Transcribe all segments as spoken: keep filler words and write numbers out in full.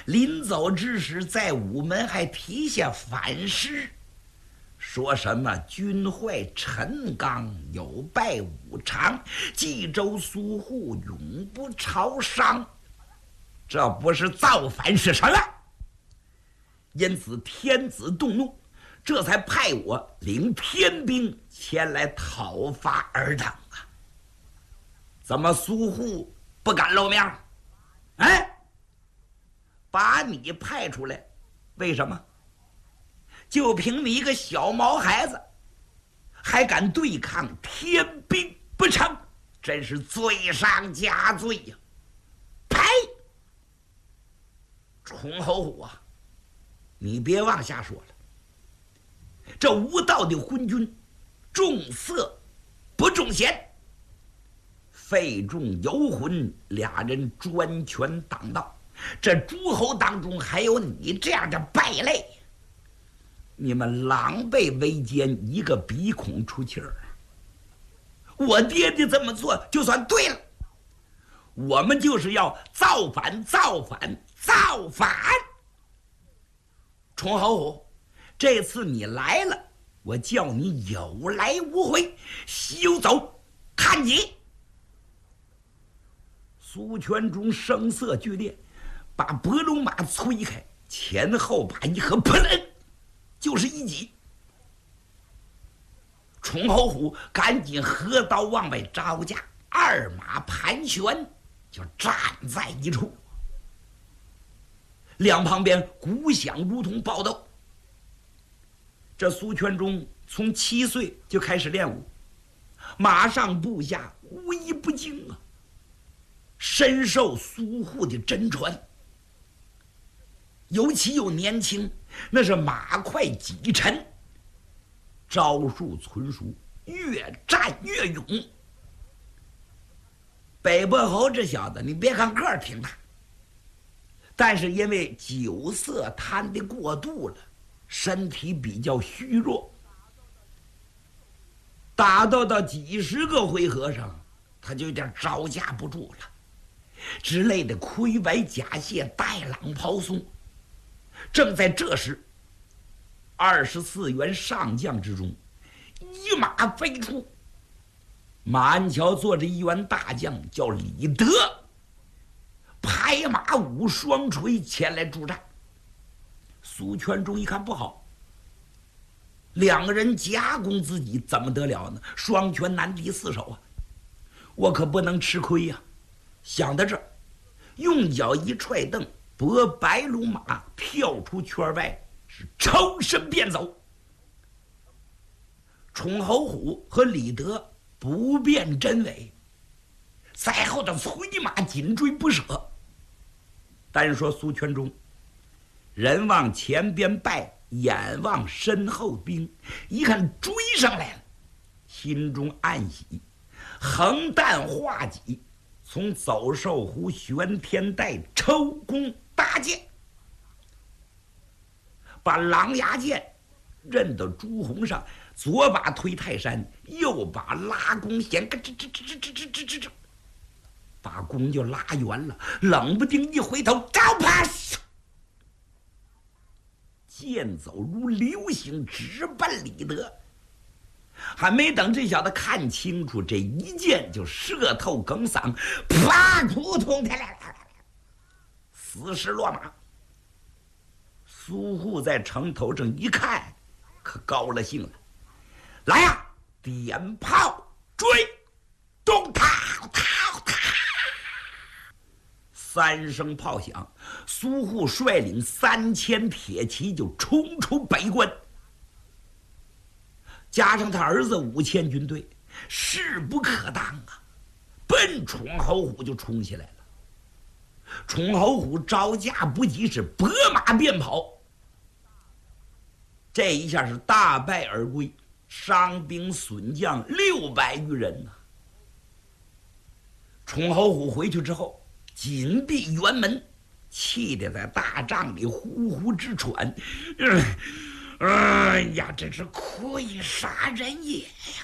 临走之时，在午门还提下反诗，说什么军坏陈刚有败五常，冀州苏护永不朝商。这不是造反是什么？因此天子动怒，这才派我领天兵前来讨伐尔等啊！怎么苏护不敢露面？哎，把你派出来，为什么？就凭你一个小毛孩子，还敢对抗天兵不成？真是罪上加罪呀！呸！崇侯虎啊，你别往下说了。这无道的昏君，重色不重贤，费仲游魂俩人专权当道，这诸侯当中还有你这样的败类，你们狼狈为奸，一个鼻孔出气儿。我爹爹这么做就算对了，我们就是要造反造反造反。崇侯虎，这次你来了，我叫你有来无回，休走看你。苏全忠声色俱烈，把伯龙马催开，前后把一合，扑棱就是一击。崇侯虎赶紧合刀往外招架，二马盘旋，就站在一处。两旁边鼓响如同爆斗。这苏全忠从七岁就开始练武，马上部下无一不精啊，深受苏护的真传。尤其又年轻，那是马快几沉，招数纯熟，越战越勇。北伯侯这小子，你别看个儿挺大，但是因为酒色贪得过度了，身体比较虚弱。打到到几十个回合上，他就有点招架不住了，之类的盔白甲蟹，带朗袍松。正在这时，二十四员上将之中，一马飞出。马鞍桥坐着一员大将，叫李德，拍马舞双锤前来助战。苏全忠一看不好，两个人夹攻自己，怎么得了呢？双拳难敌四手啊！我可不能吃亏呀、啊！想到这儿，用脚一踹蹬，拨白龙马跳出圈外，是抽身便走。崇侯虎和李德不辨真伪，在后头催马紧追不舍。单说苏全忠，人往前边败，眼望身后兵，一看追上来了，心中暗喜，横弹画戟，从走兽湖玄天带抽弓搭箭，把狼牙箭扔到朱红上，左把推泰山，右把拉弓弦，咯吱吱吱吱吱吱吱吱，把弓就拉圆了，冷不丁一回头，招啪！剑走如流星，直奔李德。还没等这小子看清楚，这一箭就射透梗嗓，啪！扑通！死尸落马。苏护在城头上一看，可高了兴了，来呀、啊，点炮追，咚塔塔塔，三声炮响，苏护率领三千铁骑就冲出北关，加上他儿子五千军队，势不可当啊，奔崇侯虎就冲起来了。崇侯虎招架不及，是拨马便跑。这一下是大败而归，伤兵损将六百余人呐、啊。崇侯虎回去之后，紧闭辕门，气得在大帐里呼呼直喘。哎呀，真是愧杀人也呀！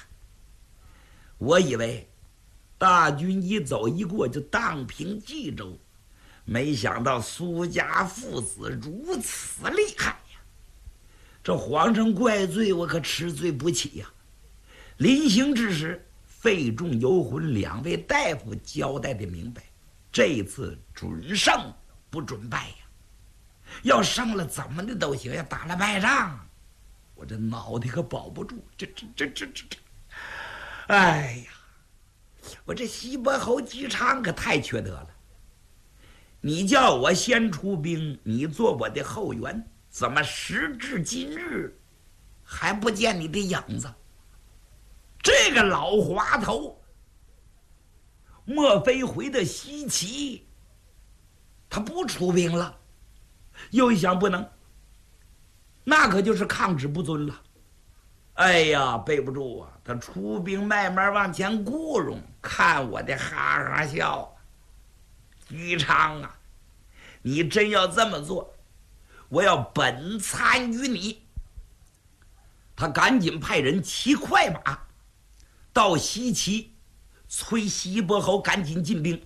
我以为大军一走一过就荡平冀州， 没想到苏家父子如此厉害呀！这皇上怪罪，我可吃罪不起呀！临行之时，费仲、游魂两位大夫交代的明白，这一次准胜不准败呀！要胜了怎么的都行，要打了败仗，我这脑袋可保不住。这这这这这这，哎呀，我这西伯侯姬昌可太缺德了。你叫我先出兵，你做我的后援，怎么时至今日还不见你的影子？这个老滑头莫非回的西岐，他不出兵了？又一想不能，那可就是抗旨不遵了。哎呀，背不住啊！他出兵慢慢往前顾容，看我的哈哈笑。姬昌啊，你真要这么做，我要本参于你。他赶紧派人骑快马到西岐，催西伯侯赶紧进兵。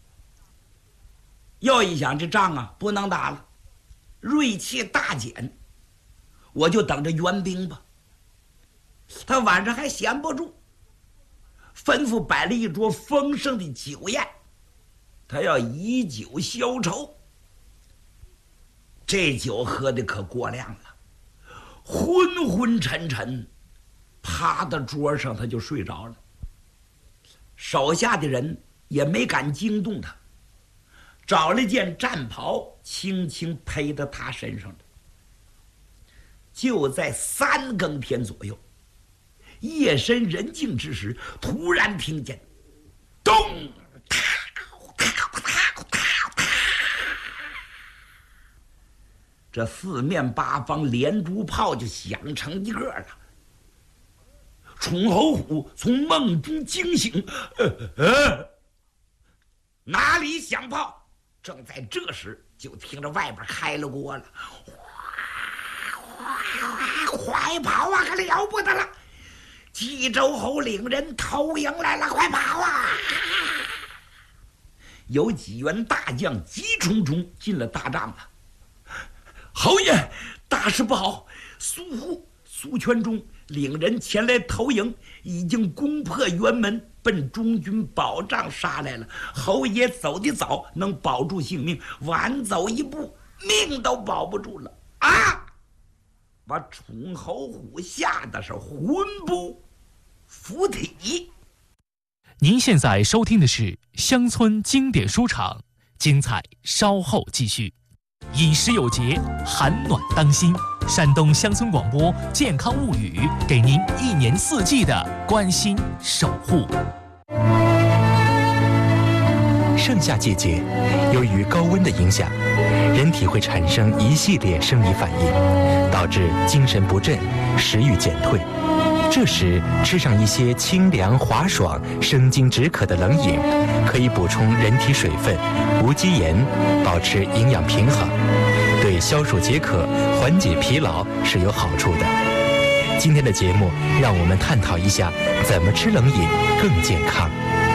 要一想这仗啊不能打了，锐气大减，我就等着援兵吧。他晚上还闲不住，吩咐摆了一桌丰盛的酒宴，他要以酒消愁。这酒喝的可过量了，昏昏沉沉，趴到桌上他就睡着了。手下的人也没敢惊动他，找了件战袍轻轻披到他身上了。就在三更天左右，夜深人静之时，突然听见咚嗒嗒嗒嗒嗒，这四面八方连珠炮就响成一个了。宠侯虎从梦中惊醒，呃呃，哪里响炮？正在这时，就听着外边开了锅了，快跑啊！可了不得了！冀州侯领人投营来了，快跑啊！有几员大将急冲冲进了大帐了。侯爷，大事不好！苏护、苏全忠领人前来投营，已经攻破辕门，奔中军保障杀来了。侯爷走得早，能保住性命；晚走一步，命都保不住了啊！把宠侯虎吓得是魂不附体。 您现在收听的是乡村经典书场，精彩稍后继续。饮食有节，寒暖当心。山东乡村广播健康物语，给您一年四季的关心守护。 盛夏季节，由于高温的影响，人体会产生一系列生理反应，导致精神不振、食欲减退。这时吃上一些清凉滑爽、生津止渴的冷饮，可以补充人体水分、无机盐，保持营养平衡，对消暑解渴、缓解疲劳是有好处的。今天的节目，让我们探讨一下怎么吃冷饮更健康。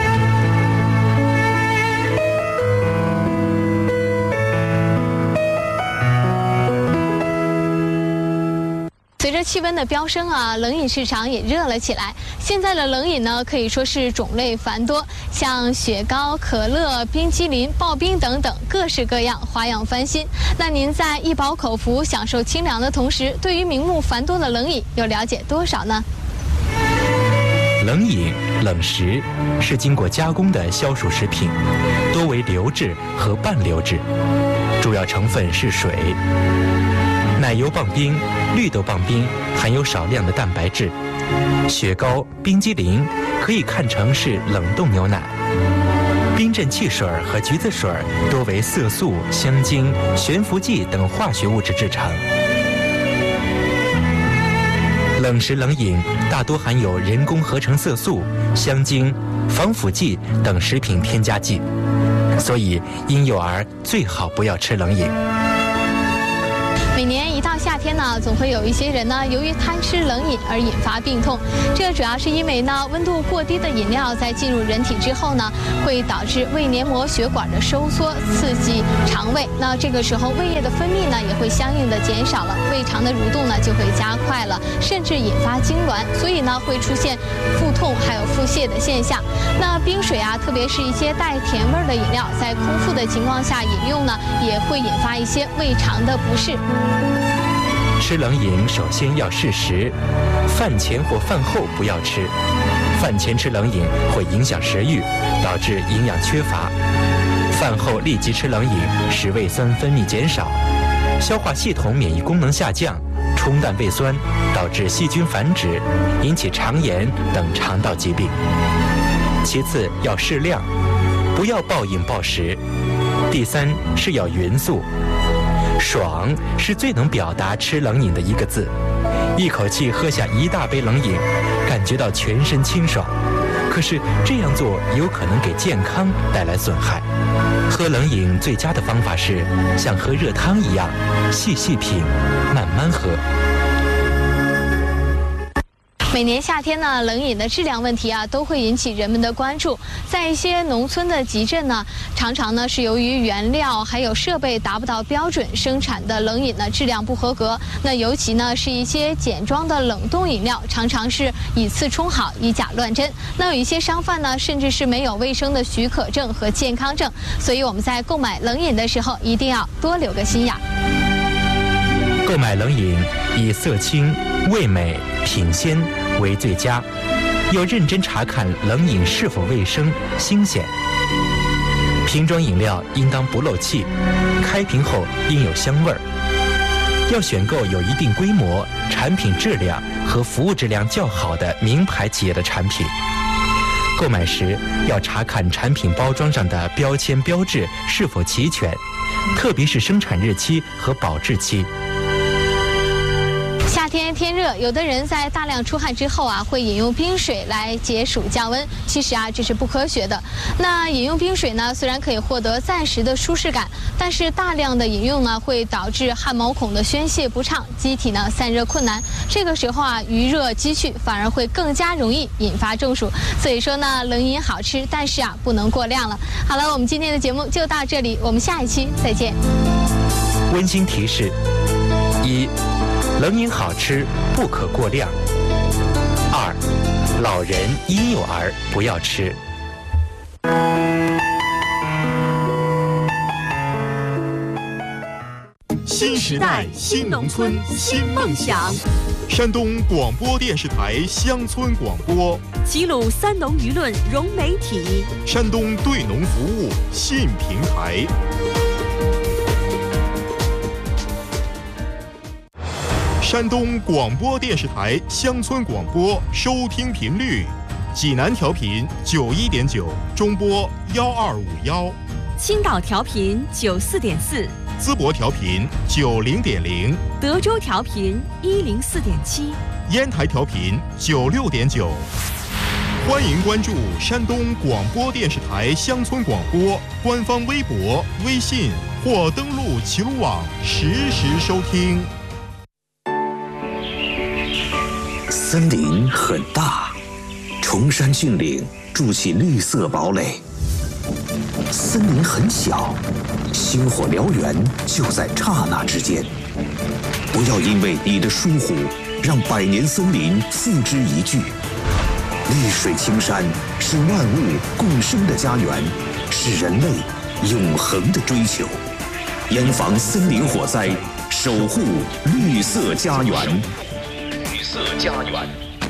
随着气温的飙升啊，冷饮市场也热了起来。现在的冷饮呢，可以说是种类繁多，像雪糕、可乐、冰淇淋、刨冰等等，各式各样，花样翻新。那您在一饱口福、享受清凉的同时，对于名目繁多的冷饮又了解多少呢？ 冷饮、冷食是经过加工的消暑食品，多为流质和半流质，主要成分是水。奶油棒冰、绿豆棒冰含有少量的蛋白质，雪糕、冰激凌可以看成是冷冻牛奶，冰镇汽水和橘子水多为色素、香精、悬浮剂等化学物质制成。冷食冷饮大多含有人工合成色素、香精、防腐剂等食品添加剂，所以婴幼儿最好不要吃冷饮。 每年一到夏天天呢，总会有一些人呢，由于贪吃冷饮而引发病痛。这主要是因为呢，温度过低的饮料在进入人体之后呢，会导致胃黏膜血管的收缩，刺激肠胃。那这个时候胃液的分泌呢，也会相应的减少了，胃肠的蠕动呢就会加快了，甚至引发痉挛，所以呢会出现腹痛还有腹泻的现象。那冰水啊，特别是一些带甜味的饮料，在空腹的情况下饮用呢，也会引发一些胃肠的不适。 吃冷饮首先要适时，饭前或饭后不要吃。饭前吃冷饮会影响食欲，导致营养缺乏；饭后立即吃冷饮，使胃酸分泌减少，消化系统免疫功能下降，冲淡胃酸，导致细菌繁殖，引起肠炎等肠道疾病。其次要适量，不要暴饮暴食。第三是要匀速，爽是最能表达吃冷饮的一个字。一口气喝下一大杯冷饮，感觉到全身清爽。可是这样做有可能给健康带来损害。喝冷饮最佳的方法是像喝热汤一样，细细品，慢慢喝。 每年夏天呢，冷饮的质量问题啊，都会引起人们的关注。在一些农村的集镇呢，常常呢是由于原料还有设备达不到标准，生产的冷饮呢质量不合格。那尤其呢是一些简装的冷冻饮料，常常是以次充好，以假乱真。那有一些商贩呢，甚至是没有卫生的许可证和健康证。所以我们在购买冷饮的时候，一定要多留个心眼。 购买冷饮以色清、味美、品鲜为最佳，要认真查看冷饮是否卫生、新鲜。瓶装饮料应当不漏气，开瓶后应有香味儿。要选购有一定规模、产品质量和服务质量较好的名牌企业的产品。购买时要查看产品包装上的标签标志是否齐全，特别是生产日期和保质期。 夏天天热，有的人在大量出汗之后啊，会饮用冰水来解暑降温。其实啊，这是不科学的。那饮用冰水呢，虽然可以获得暂时的舒适感，但是大量的饮用呢，会导致汗毛孔的宣泄不畅，机体呢散热困难。这个时候啊，余热积蓄，反而会更加容易引发中暑。所以说呢，冷饮好吃，但是啊，不能过量了。好了，我们今天的节目就到这里，我们下一期再见。 温馨提示：一、冷饮好吃，不可过量。二、老人、婴幼儿不要吃。 新时代，新农村，新梦想。山东广播电视台乡村广播， 齐鲁三农舆论融媒体， 山东对农服务信平台。山东广播电视台乡村广播收听频率：济南调频九一点九，中波幺二五幺； 青岛调频九四点四， 淄博调频九零点零， 德州调频一零四点七， 烟台调频九六点九。欢迎关注山东广播电视台乡村广播官方微博、微信或登录齐鲁网实时收听。 森林很大，崇山峻岭筑起绿色堡垒；森林很小，星火燎原就在刹那之间。不要因为你的疏忽，让百年森林付之一炬。绿水青山是万物共生的家园，是人类永恒的追求。严防森林火灾，守护绿色家园。绿色家园。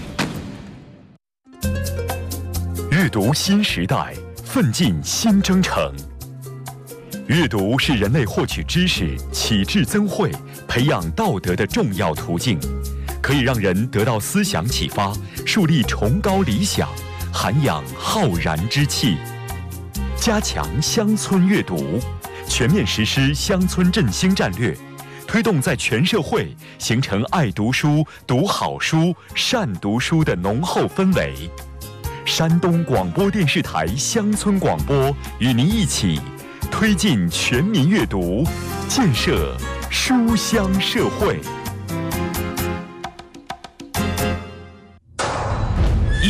阅读新时代，奋进新征程。阅读是人类获取知识、启智增慧、培养道德的重要途径，可以让人得到思想启发，树立崇高理想，涵养浩然之气。加强乡村阅读，全面实施乡村振兴战略，推动在全社会形成爱读书、读好书、善读书的浓厚氛围。山东广播电视台乡村广播与您一起推进全民阅读，建设书香社会。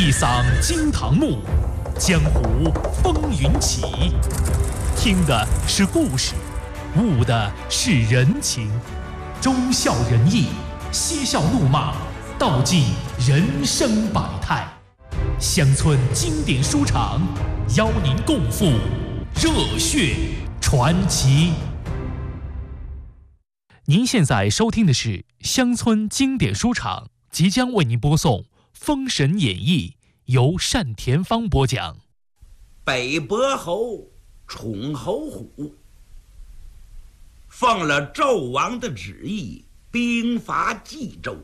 一嗓惊堂木，江湖风云起。听的是故事，悟的是人情，忠孝仁义，嬉笑怒骂，道尽人生百态。乡村经典书场邀您共赴热血传奇。您现在收听的是乡村经典书场，即将为您播送《封神演义》，由单田芳播讲。 北伯侯宠侯虎奉了纣王的旨意，兵伐冀州。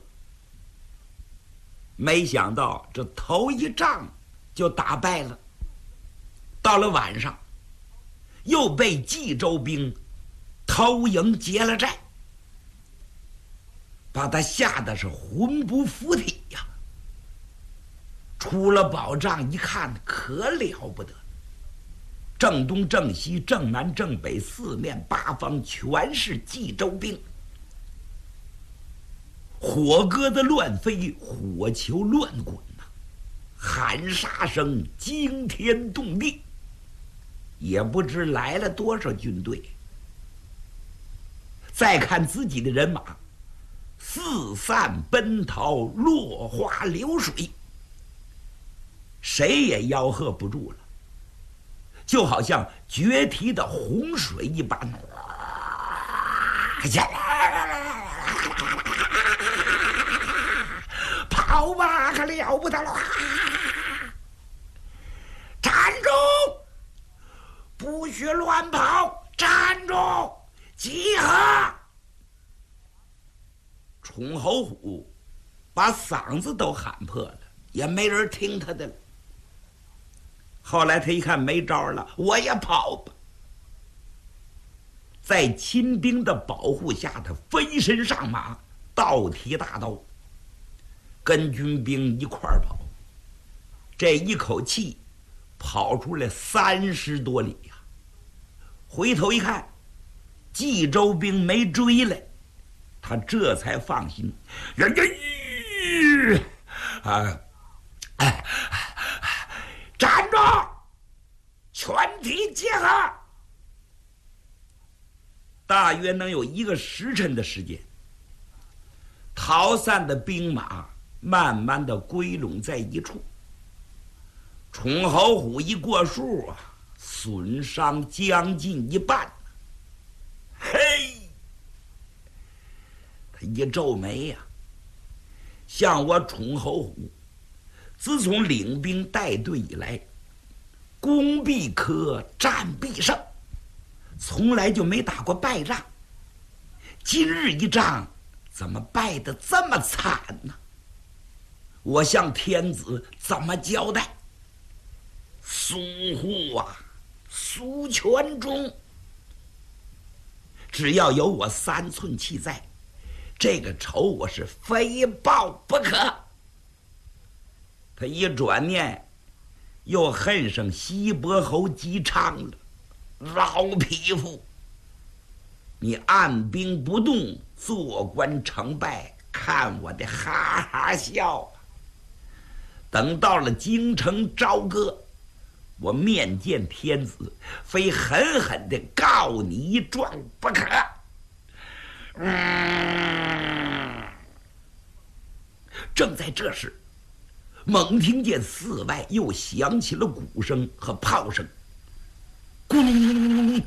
没想到这头一仗就打败了，到了晚上又被冀州兵偷营劫了寨，把他吓得是魂不附体呀！出了宝帐一看，可了不得，正东正西正南正北四面八方全是冀州兵，火鸽子乱飞，火球乱滚呐、啊，喊杀声惊天动地，也不知来了多少军队。再看自己的人马，四散奔逃，落花流水，谁也吆喝不住了，就好像决堤的洪水一般。跑吧，可了不得了！站住！不许乱跑！站住！集合！宠侯虎把嗓子都喊破了，也没人听他的了。后来他一看没招了，我也跑吧。在亲兵的保护下，他飞身上马，倒提大刀，跟军兵一块儿跑。这一口气跑出来三十多里呀、啊！回头一看，冀州兵没追来，他这才放心。人家啊，哎，站住！全体集合！大约能有一个时辰的时间，逃散的兵马慢慢的归拢在一处。宠侯虎一过数啊，损伤将近一半。嘿，他一皱眉呀、啊，像我宠侯虎，自从领兵带队以来，攻必克，战必胜，从来就没打过败仗。今日一仗，怎么败得这么惨呢？我向天子怎么交代？苏护啊，苏全忠，只要有我三寸气在，这个仇我是非报不可。他一转念，又恨上西伯侯姬昌了。老匹夫，你按兵不动，坐观成败，看我的哈哈笑。等到了京城朝歌，我面见天子，非狠狠地告你一状不可。嗯，正在这时，猛听见寺外又响起了鼓声和炮声，咕隆，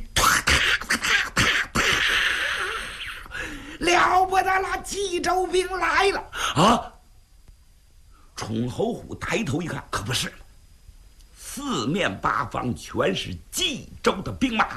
了不得了！冀州兵来了啊！宠侯虎抬头一看，可不是了，四面八方全是冀州的兵马，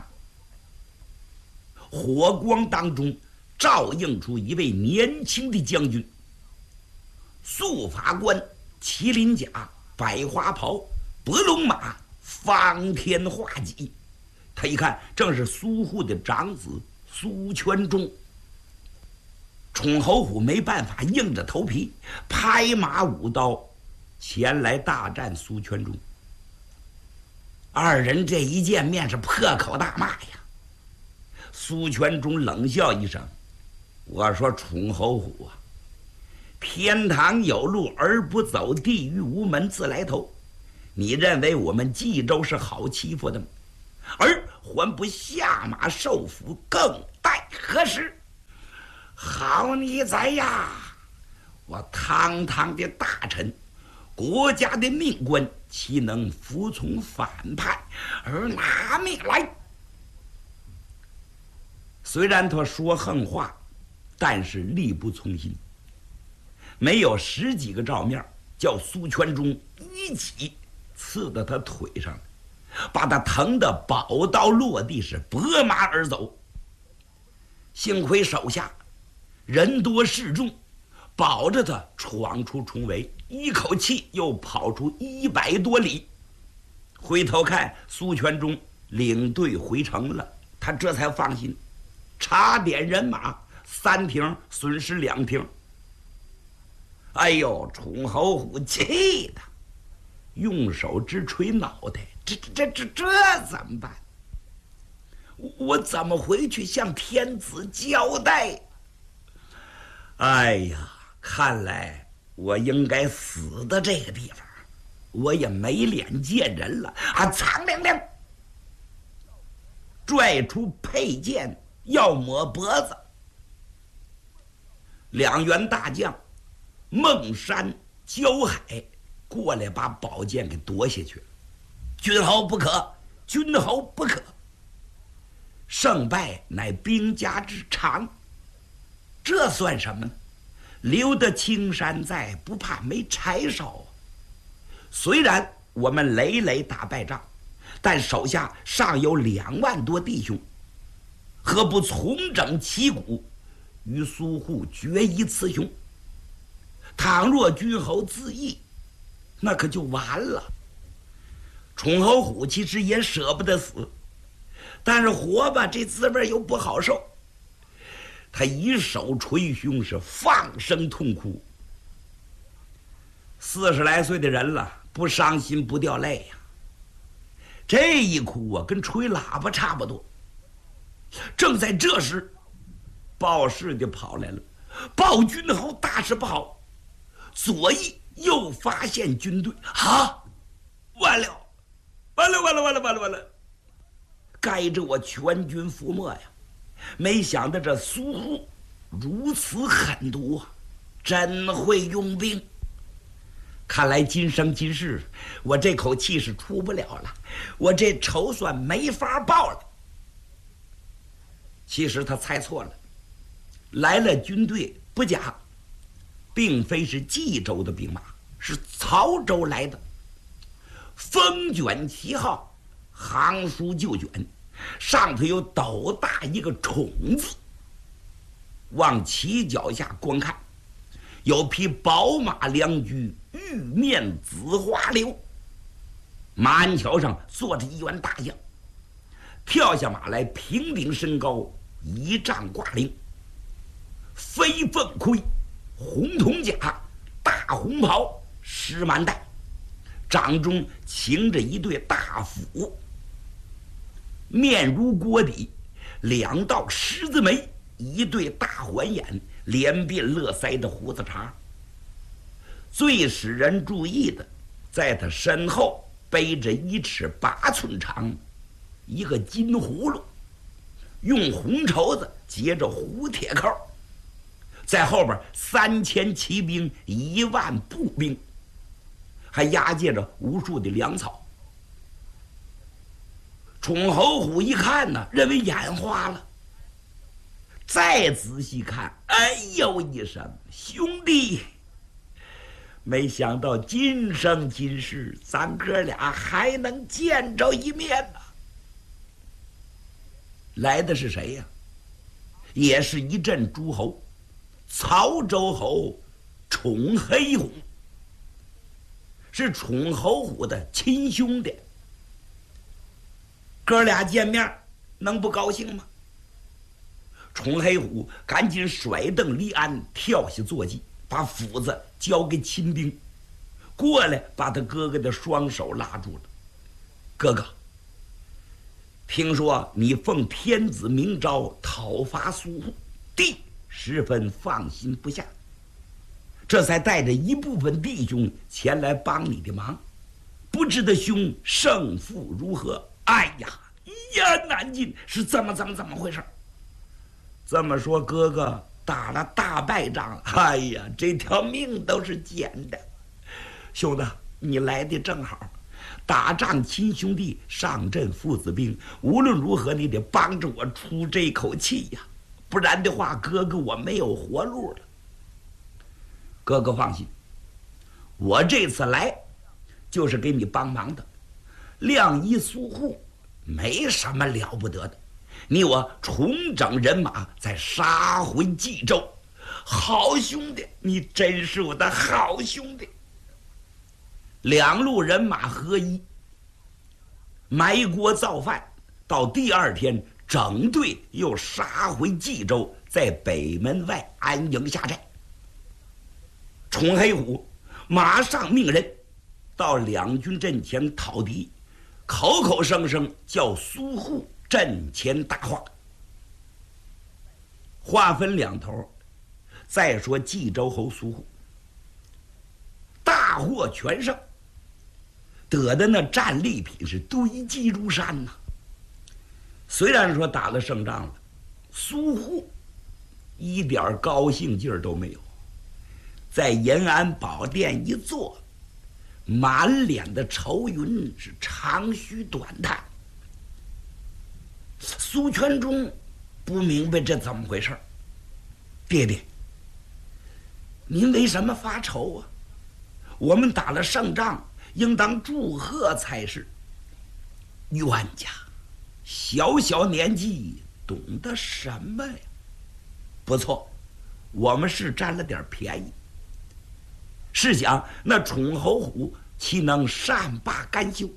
火光当中照映出一位年轻的将军，素发冠，麒麟甲，百花袍，伯龙马，方天画戟。他一看，正是苏护的长子苏全忠。宠侯虎没办法，硬着头皮拍马舞刀前来大战苏全忠。二人这一见面是破口大骂呀。苏全忠冷笑一声，我说宠侯虎啊， 天堂有路而不走，地狱无门自来投。你认为我们冀州是好欺负的吗？而还不下马受俘，更待何时？好你哉呀！我堂堂的大臣，国家的命官，岂能服从反叛而拿命来？虽然他说横话，但是力不从心。没有十几个照面，叫苏全忠一起刺到他腿上，把他疼得宝刀落地，是拨马而走。幸亏手下人多势众，保着他闯出重围，一口气又跑出一百多里。回头看苏全忠领队回城了，他这才放心，查点人马，三挺损失两挺。哎呦，崇侯虎气的用手直捶脑袋，这这这这怎么办？我怎么回去向天子交代？哎呀，看来我应该死的这个地方，我也没脸见人了啊！苍凉凉，拽出佩剑要抹脖子。两员大将孟山、焦海过来把宝剑给夺下去了。君侯不可，君侯不可。胜败乃兵家之常，这算什么呢？留得青山在，不怕没柴烧。虽然我们累累打败仗，但手下尚有两万多弟兄，何不重整旗鼓，与苏护决一雌雄？倘若君侯自缢，那可就完了。崇侯虎其实也舍不得死，但是活吧，这滋味又不好受。他一手捶胸，是放声痛哭。四十来岁的人了，不伤心不掉泪呀、啊。这一哭啊，跟吹喇叭差不多。正在这时，报事的跑来了，报君侯大事不好，左翼又发现军队。啊，完了，完了，完了，完了，完了，完了！该着我全军覆没呀！没想到这苏护如此狠毒啊，真会用兵。看来今生今世，我这口气是出不了了，我这仇算没法报了。其实他猜错了，来了军队不假，并非是冀州的兵马，是曹州来的。风卷旗号，行书就卷，上头有斗大一个宠字。往旗脚下观看，有匹宝马良驹，玉面紫花流。马鞍桥上坐着一员大将，跳下马来，平顶身高，一丈挂翎，飞凤盔，红铜甲，大红袍，石蛮带，掌中擎着一对大斧，面如锅底，两道狮子眉，一对大环眼，连鬓乐腮的胡子茬。最使人注意的，在他身后背着一尺八寸长一个金葫芦，用红绸子结着胡铁扣，在后边三千骑兵，一万步兵，还押解着无数的粮草。宠侯虎一看呢，认为眼花了，再仔细看，哎呦一声，兄弟，没想到今生今世，咱哥俩还能见着一面呢。来的是谁呀？也是一镇诸侯，曹州侯宠黑虎，是宠侯虎的亲兄弟。哥俩见面，能不高兴吗？宠黑虎赶紧甩蹬离鞍，跳下坐骑，把斧子交给亲兵，过来把他哥哥的双手拉住了。哥哥，听说你奉天子明诏讨伐苏护，弟十分放心不下。 这才带着一部分弟兄前来帮你的忙。不知道兄胜负如何？哎呀，一言难尽，是怎么怎么怎么回事？这么说，哥哥打了大败仗，哎呀，这条命都是捡的。兄弟，你来的正好，打仗亲兄弟，上阵父子兵，无论如何你得帮着我出这口气呀，不然的话，哥哥我没有活路了。哥哥放心，我这次来就是给你帮忙的。亮一苏护没什么了不得的，你我重整人马，再杀回冀州。好兄弟，你真是我的好兄弟。两路人马合一，埋锅造饭，到第二天整队又杀回冀州，在北门外安营下寨。崇黑虎马上命人到两军阵前讨敌，口口声声叫苏护阵前答话。话分两头，再说冀州侯苏护大获全胜，得的那战利品是堆积如山呐、啊。虽然说打了胜仗了，苏护一点高兴劲儿都没有，在延安宝殿一坐，满脸的愁云，是长吁短叹。苏全忠不明白这怎么回事。爹爹，您为什么发愁啊？我们打了胜仗，应当祝贺才是。冤家，小小年纪懂得什么呀？不错，我们是占了点便宜。试想那宠侯虎岂能善罢甘休？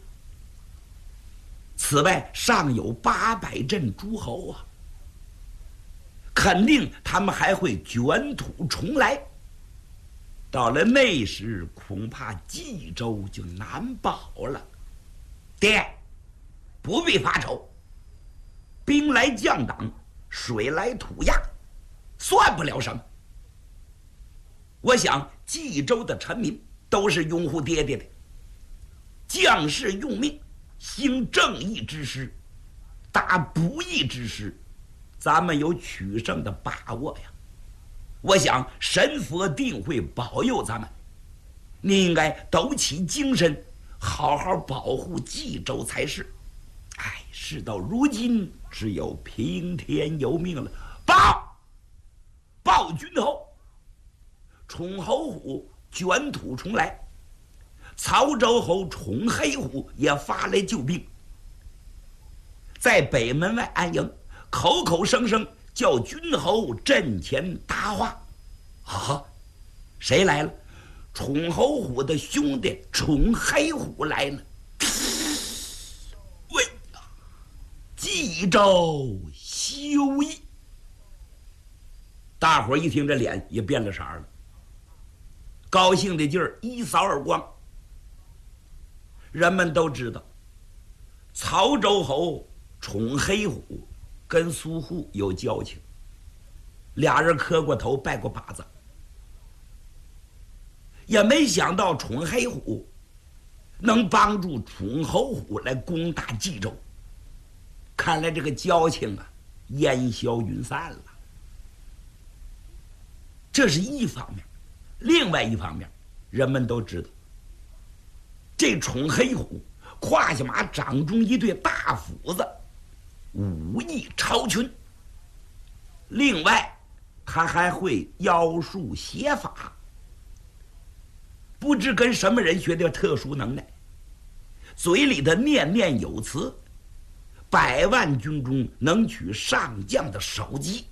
此外尚有八百镇诸侯啊，肯定他们还会卷土重来。到了那时，恐怕冀州就难保了。爹，不必发愁，兵来将挡，水来土压，算不了什么。我想冀州的臣民都是拥护爹爹的，将士用命，兴正义之师，打不义之师，咱们有取胜的把握呀。我想神佛定会保佑咱们，您应该抖起精神，好好保护冀州才是。哎，事到如今，只有听天由命了。报，报君侯，宠侯虎卷土重来，曹州侯宠黑虎也发来救兵，在北门外安营，口口声声叫君侯阵前答话。啊，谁来了？宠侯虎的兄弟宠黑虎来了。喂，冀州休矣！大伙儿一听，这脸也变了色了，高兴的劲儿一扫而光。人们都知道，曹州侯宠黑虎跟苏护有交情，俩人磕过头拜过把子，也没想到宠黑虎能帮助宠侯虎来攻打冀州。看来这个交情啊，烟消云散了。这是一方面，另外一方面，人们都知道，这宠黑虎胯下马掌中一对大斧子，武艺超群。另外，他还会妖术邪法，不知跟什么人学的特殊能耐，嘴里的念念有词，百万军中能取上将的首级。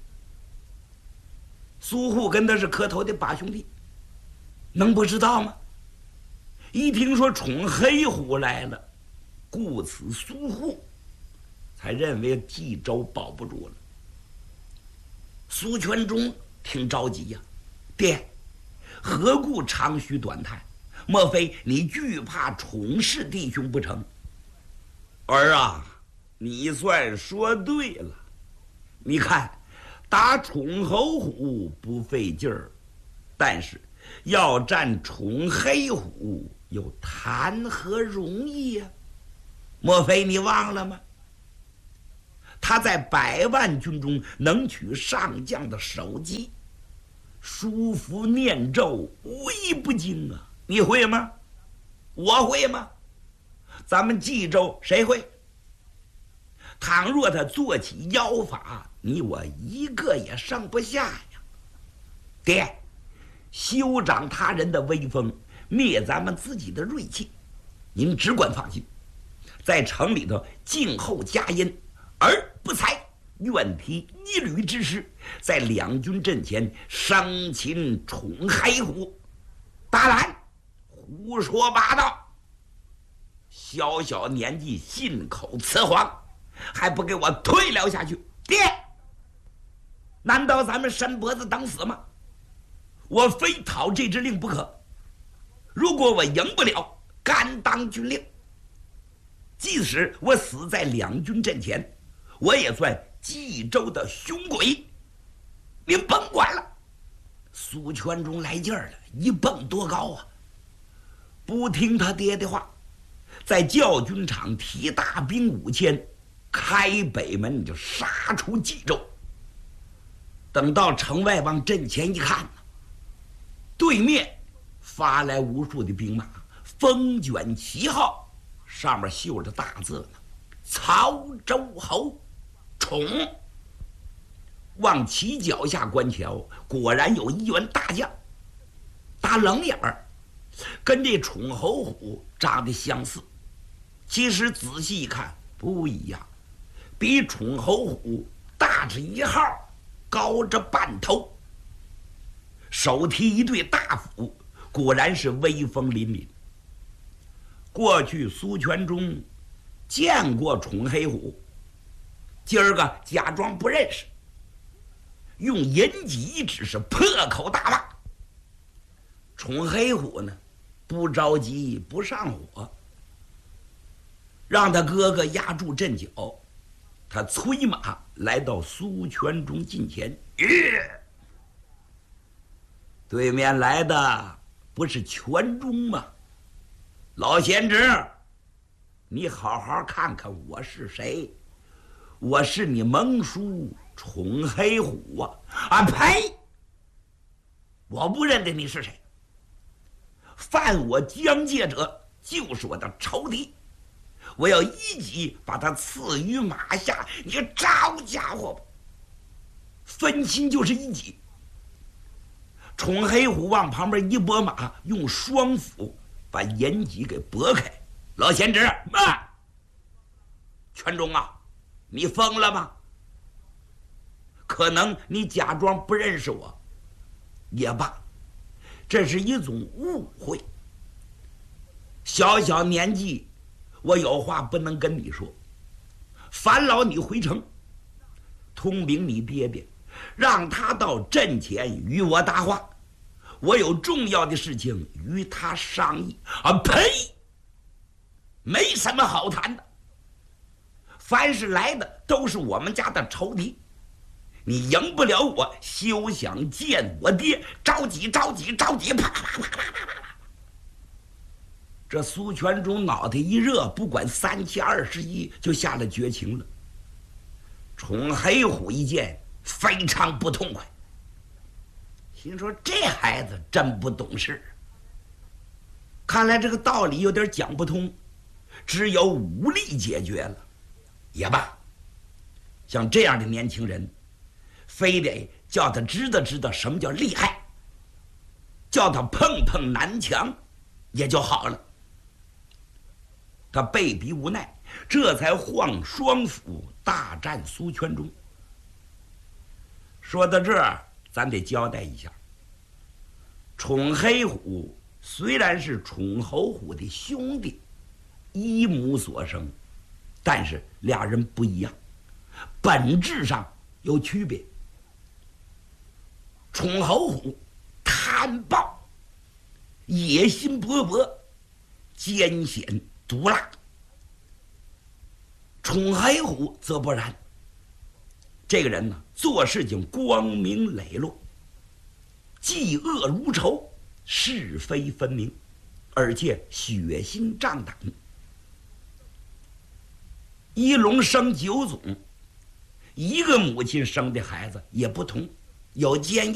苏护跟他是磕头的把兄弟，能不知道吗？一听说宠黑虎来了，故此苏护才认为冀州保不住了。苏全忠挺着急呀、啊，爹，何故长吁短叹？莫非你惧怕宠氏弟兄不成？儿啊，你算说对了。你看，打宠侯虎不费劲儿，但是要战冲黑虎，又谈何容易呀、啊？莫非你忘了吗？他在百万军中能取上将的首级，书符念咒无一不精啊！你会吗？我会吗？咱们冀州谁会？倘若他做起妖法，你我一个也剩不下呀！爹，休长他人的威风，灭咱们自己的锐气，您只管放心，在城里头静候佳音，而不才愿提一旅之师，在两军阵前生擒冲黑虎。大胆，胡说八道！小小年纪信口雌黄，还不给我退了下去！爹，难道咱们伸脖子等死吗？我非讨这支令不可。如果我赢不了，甘当军令。即使我死在两军阵前，我也算冀州的雄鬼。您甭管了。苏全忠来劲儿了，一蹦多高啊！不听他爹的话，在教军场提大兵五千，开北门就杀出冀州。等到城外往阵前一看，对面发来无数的兵马，风卷旗号，上面绣着大字呢：曹州侯宠。往其脚下观瞧，果然有一员大将，打冷眼儿，跟这宠侯虎长得相似，其实仔细一看不一样，比宠侯虎大着一号，高着半头，手提一对大斧，果然是威风凛凛。过去苏全忠见过宠黑虎，今儿个假装不认识，用银戟只是破口大骂。宠黑虎呢，不着急不上火，让他哥哥压住阵脚，他催马来到苏全忠近前。呃、对面来的不是全忠吗？老贤侄，你好好看看我是谁。我是你盟叔宠黑虎啊！啊呸！我不认得你是谁。犯我疆界者就是我的仇敌，我要一戟把他刺于马下。你个招家伙吧！分心就是一戟。宠黑虎往旁边一拨马，用双斧把银戟给拨开。老贤侄，慢！全忠啊，你疯了吗？可能你假装不认识我也罢，这是一种误会。小小年纪，我有话不能跟你说。烦劳你回城通禀你爹爹，让他到阵前与我搭话，我有重要的事情与他商议。啊呸！没什么好谈的，凡是来的都是我们家的仇敌，你赢不了我，休想见我爹！着急着急着急！啪啪啪啪啪啪啪！这苏全忠脑袋一热，不管三七二十一，就下了绝情了。宠黑虎一见，非常不痛快，心说这孩子真不懂事，看来这个道理有点讲不通，只有武力解决了。也罢，像这样的年轻人，非得叫他知道知道什么叫厉害，叫他碰碰南墙也就好了。他被逼无奈，这才晃双斧大战苏全忠。说到这儿，咱得交代一下，宠黑虎虽然是宠侯虎的兄弟，一母所生，但是俩人不一样，本质上有区别。宠侯虎贪暴，野心勃勃，艰险毒辣；宠黑虎则不然，这个人呢，做事情光明磊落，嫉恶如仇， 是非分明，而且血心胀胆。一龙生九种，一个母亲生的孩子也不同，有奸